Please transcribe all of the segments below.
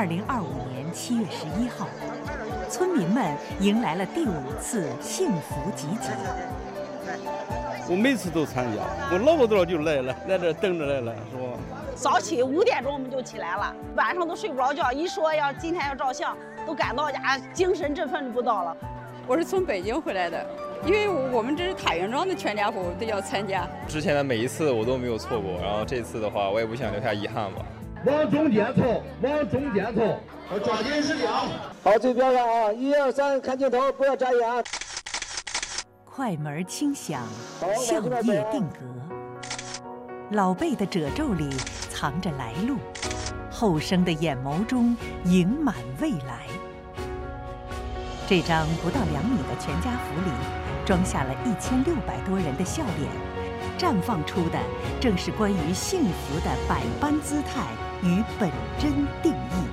2025年7月11号，村民们迎来了第5次幸福集结。 我每次都参加，我老不早就来了，在这等着来了，是吧？ 早起5点钟我们就起来了，晚上都睡不着觉，一说今天要照相，都赶到家，精神振奋不到了。 我是从北京回来的，因为我们这是太原庄的全家福都要参加。 之前的每一次我都没有错过，然后这次的话，我也不想留下遗憾吧。 往中间凑，往中间凑，抓紧时间。 好，最漂亮啊！1、2、3，看镜头，不要眨眼。 快门轻响，笑靥定格。老辈的褶皱里藏着来路，后生的眼眸中盈满未来。这张不到2米的全家福里，装下了1600多人的笑脸，绽放出的正是关于幸福的百般姿态与本真定义。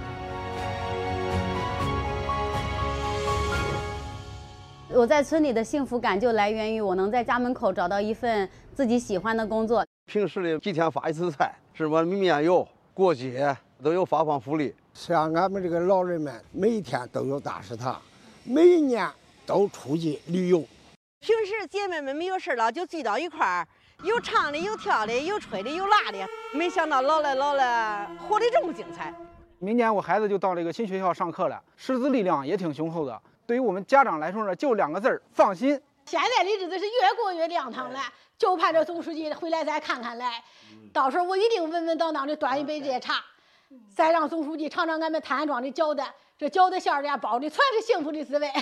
我在村里的幸福感就来源于我能在家门口找到一份自己喜欢的工作。 平时的几天发1次菜，是吧？面有过节都有发放福利。 像俺们这个老人们，每一天都有大食堂，每一年都出去旅游。 平时姐妹们没有事了就聚到一块儿，有唱的，有跳的，有吹的，有拉的。没想到老了，活得这么精彩。 明年我孩子就到这个新学校上课了，师资力量也挺雄厚的。对于我们家长来说呢，就2个字儿：放心。 现在的日子是越过越亮堂了，就盼着总书记回来再看看来。到时候我一定稳稳当当的端一杯热茶，再让总书记尝尝俺们太原庄的饺子，这饺子馅儿里包的全是幸福的滋味。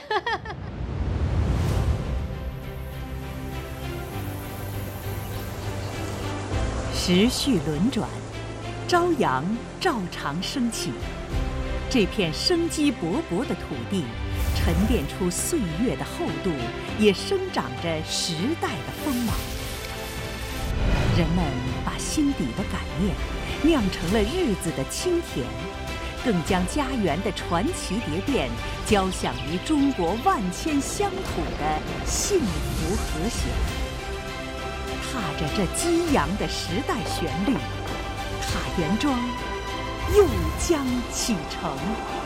时序轮转，朝阳照常升起，这片生机勃勃的土地沉淀出岁月的厚度，也生长着时代的锋芒。人们把心底的感念酿成了日子的清甜，更将家园的传奇蝶变交响于中国万千乡土的幸福和谐。踏着这激扬的时代旋律，太原庄又将启程。